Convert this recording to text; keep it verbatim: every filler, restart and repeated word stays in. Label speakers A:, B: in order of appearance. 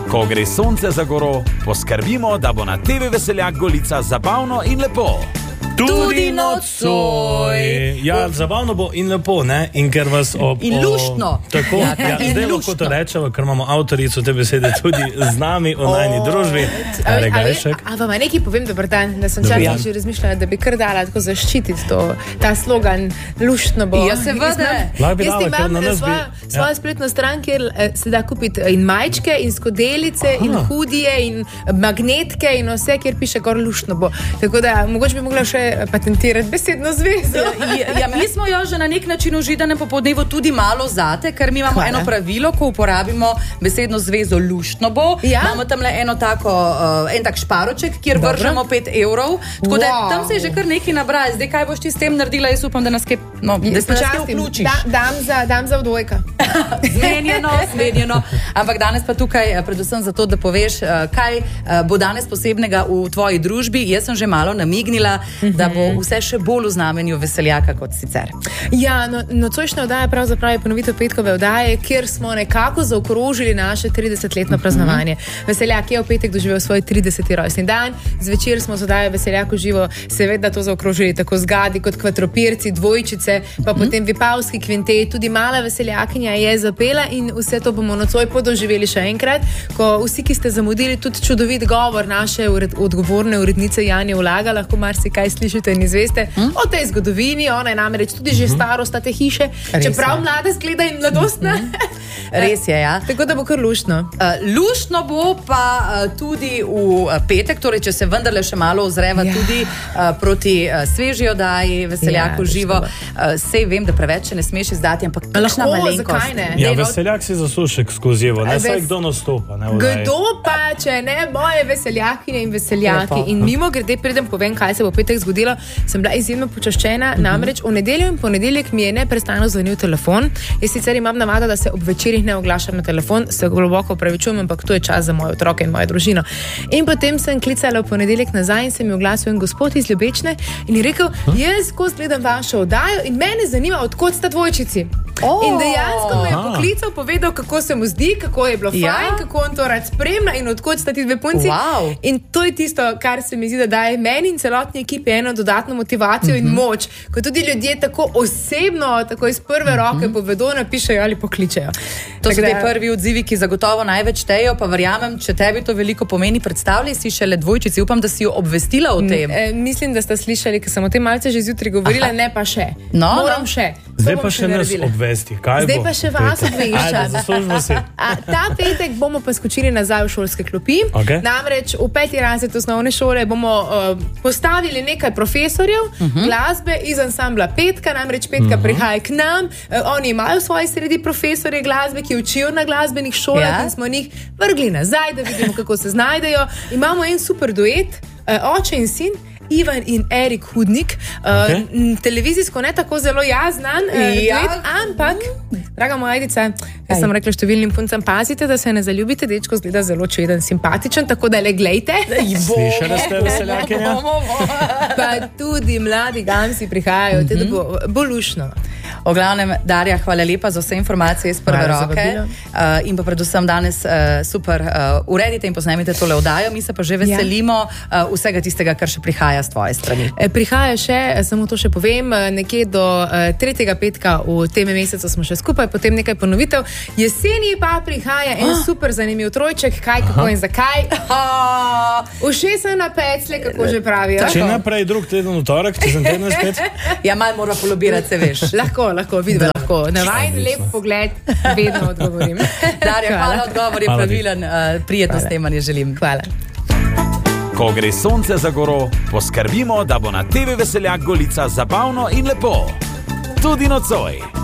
A: Ko gre sonce za goro, poskrbimo, da bo na te ve Veseljak Golica zabavno in lepo.
B: Tudi nocoj.
C: Ja, zabavno bo in lepo, ne? In ker vas ob...
B: In luštno.
C: Tako, ja, ja, zdaj lahko to rečemo, ker imamo avtorico te besede tudi z nami v najni družbi. Regajšek.
D: A vam nekaj povem, dober dan, da sem časih že razmišljala, da bi kar dala tako zaščititi to, ta slogan luštno bo.
B: Ja, seveda.
D: Jaz imam na svojo, svojo spletno stran, kjer se da kupiti in majčke, in skodelice, Aha. in hudije, in magnetke, in vse, kjer piše gor luštno bo. Tako da, mogoče bi mogla še patentirati besedno zvezo.
B: Ja, ja, mi smo jo že na nek način v Židanem popodnevu tudi malo zate, ker mi imamo Hvala. eno pravilo, ko uporabimo besedno zvezo luštno bo. Ja? Imamo tam le eno tako, uh, en tak šparoček, kjer Dobro. vržemo pet evrov. Tako wow. da tam se je že kar nekaj nabrali. Zdaj, kaj boš ti s tem naredila? Jaz upam, da nas kaj, no, da se nas kaj vključiš.
D: Da, dam za, dam za vdojka.
B: Zmenjeno, zmenjeno. Ampak danes pa tukaj predvsem zato, da poveš, kaj bo danes posebnega v tvoji družbi. Jaz sem že malo namignila, da bo vse še bolj v znamenju Veseljaka kot sicer.
D: Ja, no, nocojšnja oddaja pravzaprav je ponovitev petkove oddaje, kjer smo nekako zaokrožili naše tridesetletno praznovanje. Veseljak je v petek doživel svoj trideseti rojstni dan, zvečer smo z oddajo Veseljak v živo seveda to zaokrožili tako z gadi kot kvatropirci, dvojčice, pa potem vipavski kvintet, tudi mala Veseljakinja je zapela in vse to bomo nocoj podoživeli še enkrat, ko vsi, ki ste zamudili tudi čudovit govor naše ured, odgovorne urednice Janje Ulaga, lahko marsikaj slišite in izveste hm? o tej zgodovini. Ona je namreč tudi že starosta te hiše, Res čeprav je. mlada zgleda in mladostna.
B: Res je, ja.
D: Tako da bo kar luštno.
B: Uh, luštno bo pa uh, tudi v uh, petek, torej če se vendarle še malo ozreva ja. tudi uh, proti uh, sveži oddaji Veseljaku ja, živo. Uh, sej vem, da preveč ne smeš izdati, ampak kakšna malenkost.
D: Zakaj ne?
C: Ja, Veseljak si zasluži ekskluzivo, ne vsaj kdo nastopa. Ne,
D: kdo pa, če ne moje Veseljakine in Veseljaki. In mimo grede predem povem, kaj se bo petek zgodilo, sem bila izjemno počaščena, mm-hmm. namreč v nedeljo in ponedeljek mi je neprestano zvonil telefon. Jaz sicer imam navado, da se ob večerih ne oglašam na telefon, se globoko opravičujem, ampak to je čas za moje otroke in mojo družino. In potem sem klicala v ponedeljek nazaj in se mi oglasil en gospod iz Ljubečne in je rekel, jaz skozi gledam vašo oddajo in mene zanima, odkot sta dvojčici. Oh, in dejansko me je poklical, povedal, kako se mu zdi, kako je bilo ja. fajn, kako on to rad spremlja in odkot sta ti dve punci.
B: Wow.
D: In to je tisto, kar se mi zdi, da daje meni in celotni ekipi eno dodatno motivacijo mm-hmm. in moč, ko tudi ljudje tako osebno, tako iz prve roke mm-hmm. povedo, napišejo ali pokličejo.
B: To so te prvi odzivi, ki zagotovo največ tejo, pa verjamem, če tebi to veliko pomeni, predstavljaj si šele dvojčici, upam, da si jo obvestila o tem.
D: E, mislim, da sta slišali, ker sem o tem malce že zjutraj govorila, Aha. ne pa še.
B: No,
D: Moram
B: no.
D: še.
C: Zdaj pa še nas obvesti. Kaj
D: Zdaj
C: bo?
D: pa še vas obveščati.
C: Zaslužimo si.
D: Ta petek bomo pa skočili nazaj v šolske klopi.
C: Okay.
D: Namreč v peti razred osnovne šole bomo uh, postavili nekaj profesorjev uh-huh. glasbe iz ansambla Petka, namreč Petka uh-huh. prihaja k nam. Uh, oni imajo svoje sredi profesorje glasbe, ki učijo na glasbenih šolah ja. in smo njih vrgli nazaj, da vidimo, kako se znajdejo. Imamo en super duet, uh, oče in sin, Ivan in Erik Hudnik, okay. uh, televizijsko ne tako zelo jaznan, uh,
B: ja.
D: duet, ampak, draga moja Edica, jaz sem rekla številnim puncam, pazite, da se ne zaljubite, dečko zgleda zelo čeden, simpatičen, tako da le glejte.
C: Slišali ste Veseljakinja?
D: Pa tudi mladi gamsi prihajajo, mm-hmm. te bo, bo lušno.
B: O glavnem, Darja, hvala lepa za vse informacije iz prve hvala roke uh, in pa predvsem danes uh, super uh, uredite in posnemite tole oddajo. Mi se pa že veselimo ja. uh, vsega tistega, kar še prihaja s tvoje strani.
D: E, prihaja še, samo to še povem, nekje do uh, tretjega petka v tem mesecu smo še skupaj, potem nekaj ponovitev. Jeseni pa prihaja en ah. super zanimiv trojček, kaj, kako Aha. in zakaj. Ušesa na peclje, kako že pravijo.
C: Če naprej drug teden v torek, če sem teden spet?
B: Ja, malo mora polobirati, se veš.
D: Lahko, lahko, vidva lahko. Navajen lep pogled, vedno odgovorim.
B: Darja, hvala, odgovor je pravilen. Uh, prijetno snemanje želim.
D: Hvala.
A: Ko gre sonce za goro, poskrbimo, da bo na te ve Veseljak Golica zabavno in lepo. Tudi nocoj.